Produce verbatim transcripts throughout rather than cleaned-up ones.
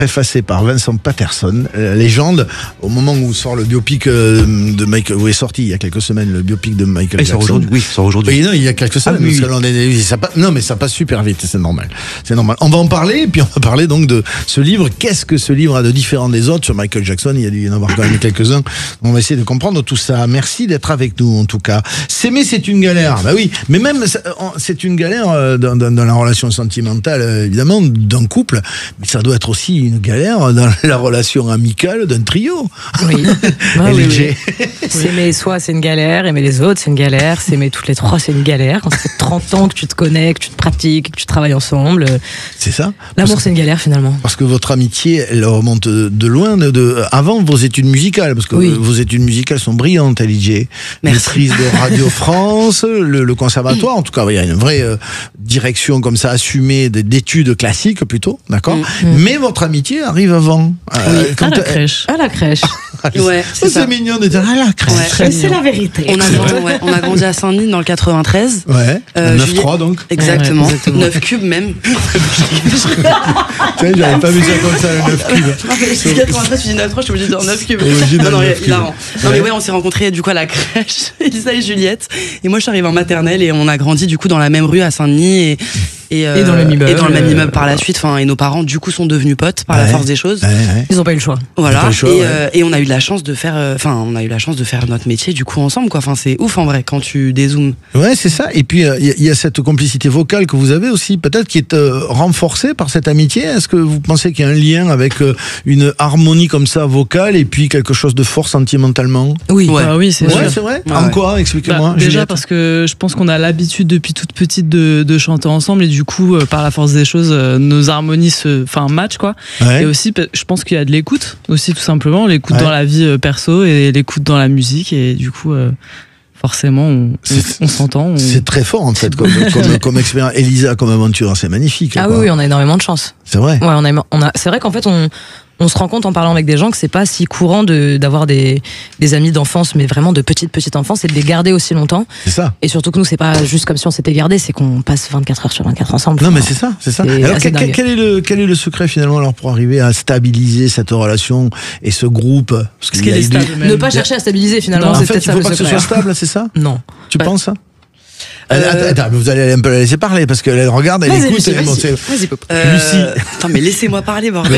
préfacé par Vincent Patterson, la légende, au moment où sort le biopic de Michael, où est sorti il y a quelques semaines le biopic de Michael il Jackson. Sort aujourd'hui. Oui, il sort aujourd'hui. Oui, non, il y a quelques semaines. Ah, oui, parce que oui. ça passe, non, mais ça passe super vite, c'est normal. C'est normal. On va en parler, et puis on va parler donc de ce livre. Qu'est-ce que ce livre a de différent des autres sur Michael Jackson? Il y a dû y en avoir quand même quelques-uns. On va essayer de comprendre tout ça. Merci d'être avec nous, en tout cas. S'aimer, c'est une galère. Bah oui, mais même c'est une galère dans, dans, dans la relation sentimentale, évidemment, d'un couple, mais ça doit être aussi une galère dans la relation amicale d'un trio. Oui. Ah, oui, oui. S'aimer soi, c'est une galère. Aimer les autres, c'est une galère. S'aimer toutes les trois, c'est une galère. Quand ça fait trente ans que tu te connais, que tu te pratiques, que tu travailles ensemble. C'est ça. L'amour, c'est une galère, finalement. Parce que votre amitié, elle remonte de loin, de, de avant vos études musicales, parce que oui. vos études musicales sont brillantes, L J. Maîtrise de Radio France, le, le conservatoire, en tout cas, il y a une vraie euh, direction comme ça, assumée d'études classiques plutôt, d'accord. Mmh. Mais votre amitié arrive avant. Oui, euh, à la crèche. À la crèche. Ouais, c'est, c'est mignon de dire à la crèche. Ouais, c'est la vérité. On a, ouais, on a grandi à Saint-Denis dans le quatre-vingt-treize. Ouais. Euh, neuf trois donc. Exactement. Ouais, exactement. neuf cubes même. Tu sais, j'avais pas vu ça comme ça, le neuf cubes. Non, mais je suis quatre-vingt-treize, je dis neuf trois, je suis obligé de dire neuf cubes. Non, non, il a rend. Non, mais ouais, on s'est rencontrés du coup à la crèche, Elisa et Juliette. Et moi, je suis arrivée en maternelle et on a grandi du coup dans la même rue à Saint-Denis et. Et, euh, et dans le même immeuble. Et dans le même immeuble par la suite. Enfin, et nos parents, du coup, sont devenus potes par ouais, la force des choses. Ouais, ouais. Ils n'ont pas eu le choix. Voilà. Le choix, et, ouais. euh, et on a eu la chance de faire, enfin, euh, on a eu la chance de faire notre métier, du coup, ensemble, quoi. Enfin, c'est ouf, en vrai, quand tu dézoomes. Ouais, c'est ça. Et puis, il euh, y, y a cette complicité vocale que vous avez aussi, peut-être, qui est euh, renforcée par cette amitié. Est-ce que vous pensez qu'il y a un lien avec euh, une harmonie comme ça, vocale, et puis quelque chose de fort sentimentalement? Oui. Ouais. Bah oui, c'est ouais, sûr. c'est vrai. Ouais, en ouais. quoi? Expliquez-moi. Bah, déjà, parce que je pense qu'on a l'habitude depuis toute petite de, de chanter ensemble, et du coup, euh, par la force des choses, euh, nos harmonies se, enfin, match quoi. Ouais. Et aussi, je pense qu'il y a de l'écoute aussi, tout simplement, l'écoute ouais. dans la vie euh, perso et l'écoute dans la musique, et du coup. Euh, Forcément, on, on, on s'entend. On... C'est très fort en fait, comme, comme, comme expérience. Elisa, comme aventure, c'est magnifique. Ah quoi. oui, oui, on a énormément de chance. C'est vrai. Ouais, on a, on a, c'est vrai qu'en fait, on, on se rend compte en parlant avec des gens que c'est pas si courant de, d'avoir des, des amis d'enfance, mais vraiment de petite, petite enfance, et de les garder aussi longtemps. C'est ça. Et surtout que nous, c'est pas juste comme si on s'était gardés, c'est qu'on passe vingt-quatre heures sur vingt-quatre ensemble. Non, enfin, mais c'est ça, c'est ça. Alors, quel, quel, est le, quel est le secret finalement alors pour arriver à stabiliser cette relation et ce groupe? Parce qu'il y a stable, du... Ne pas chercher à stabiliser finalement. Non, c'est en fait, peut-être il faut ça, pas que secret. ce soit stable, c'est ça? Non. Tu pas... penses ça? Euh... Attends, vous allez un peu la laisser parler parce qu'elle regarde, elle vas-y, écoute. Lucie, elle, bon, vas-y, vas-y, euh... Lucie. Attends, mais laissez-moi parler, bordel.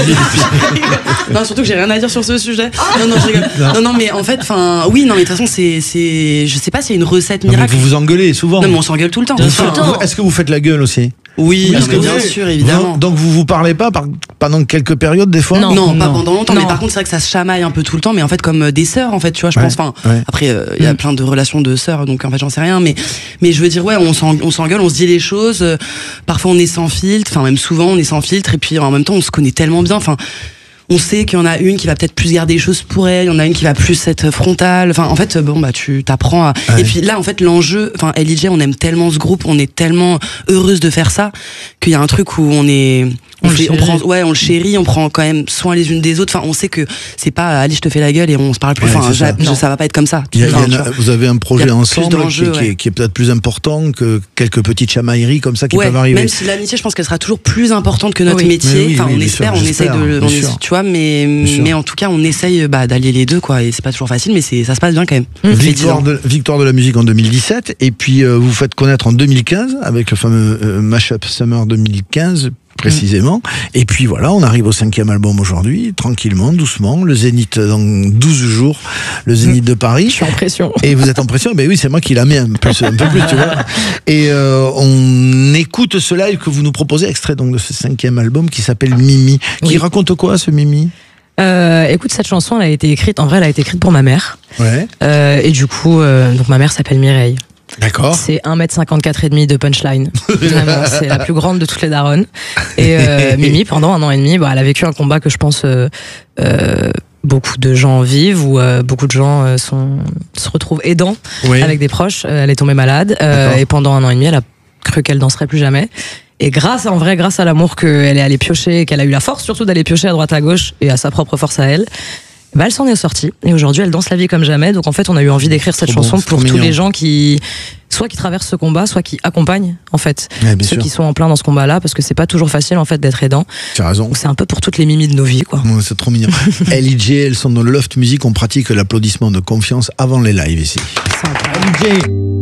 Non, surtout que j'ai rien à dire sur ce sujet. Non, non, je rigole. Non, non, mais en fait, enfin, oui, non, mais de toute façon, c'est, c'est, je sais pas, c'est une recette miracle. Non, mais vous vous engueulez souvent. Non, mais on s'engueule tout le temps. Enfin, tout le temps. Est-ce que vous faites la gueule aussi? Oui, oui, mais bien sûr, évidemment. Vous, donc vous vous parlez pas par, pendant quelques périodes des fois? Non, non, pas non. pendant longtemps. Non. Mais par contre, c'est vrai que ça se chamaille un peu tout le temps. Mais en fait, comme des sœurs, en fait, tu vois, je ouais, pense. Enfin, ouais. après, il euh, y a mm. plein de relations de sœurs, donc en fait, j'en sais rien. Mais, mais je veux dire, ouais, on, s'en, on s'engueule, on se dit les choses. Euh, parfois, on est sans filtre. Enfin, même souvent, on est sans filtre. Et puis, en même temps, on se connaît tellement bien. Enfin. On sait qu'il y en a une qui va peut-être plus garder les choses pour elle, il y en a une qui va plus être frontale. Enfin, en fait, bon, bah, tu t'apprends à. Ouais. Et puis là, en fait, l'enjeu, enfin, L J, on aime tellement ce groupe, on est tellement heureuse de faire ça, qu'il y a un truc où on est. On, on, fait, on prend, ouais, on le chérit, on prend quand même soin les unes des autres. Enfin, on sait que c'est pas allez, je te fais la gueule et on se parle plus. Ouais, enfin, ça. Je, ça va pas être comme ça. Il y a, il y a, vous avez un projet ensemble qui, ouais. qui, est, qui est peut-être plus important que quelques petites chamailleries comme ça qui ouais, peuvent arriver. Même si l'amitié, je pense qu'elle sera toujours plus importante que notre oui. métier. Oui, enfin, oui, on espère, sûr, on essaye de le, on est, tu vois, mais, mais en tout cas, on essaye bah, d'allier les deux, quoi. Et c'est pas toujours facile, mais c'est, ça se passe bien quand même. Mmh. Victoire, de, victoire de la musique en deux mille dix-sept, et puis euh, vous faites connaître en deux mille quinze avec le fameux euh, Mashup Summer deux mille quinze. Précisément. Mmh. Et puis voilà, on arrive au cinquième album aujourd'hui, tranquillement, doucement. Le Zénith dans douze jours, le Zénith mmh. de Paris. Je suis en pression. Et vous êtes en pression? Ben oui, c'est moi qui la mets un peu, un peu plus, tu vois. Et euh, on écoute ce live que vous nous proposez, extrait donc de ce cinquième album qui s'appelle Mimi. Qui oui. raconte quoi, ce Mimi? Euh, écoute, cette chanson, elle a été écrite, en vrai, elle a été écrite pour ma mère. Ouais. Euh, et du coup, euh, donc ma mère s'appelle Mireille. D'accord. C'est un mètre cinquante-quatre et demi de punchline. Vraiment, c'est la plus grande de toutes les daronnes. Et euh, Mimi, pendant un an et demi, bah, elle a vécu un combat que je pense euh, euh, beaucoup de gens vivent, où euh, beaucoup de gens euh, sont, se retrouvent aidants oui. avec des proches. Euh, elle est tombée malade euh, et pendant un an et demi, elle a cru qu'elle danserait plus jamais. Et grâce, en vrai, grâce à l'amour qu'elle est allée piocher, qu'elle a eu la force surtout d'aller piocher à droite à gauche et à sa propre force à elle, Bah, elle s'en est sortie et aujourd'hui elle danse la vie comme jamais. Donc en fait on a eu envie d'écrire cette trop chanson bon, pour tous mignon. les gens qui soit qui traversent ce combat, soit qui accompagnent en fait Ouais, bien ceux sûr. qui sont en plein dans ce combat-là, parce que c'est pas toujours facile en fait d'être aidant. Tu as raison. Donc c'est un peu pour toutes les mimis de nos vies quoi. Ouais, c'est trop mignon. L I J, elles sont dans le Loft Music, on pratique l'applaudissement de confiance avant les lives ici. Sympa. L I J